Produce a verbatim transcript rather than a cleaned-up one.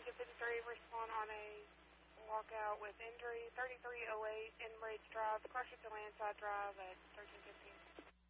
Lincoln fifty-three, respond on a walkout with injury, thirty-three oh eight Enbridge Drive, Crusher to Landside Drive at thirteen fifteen.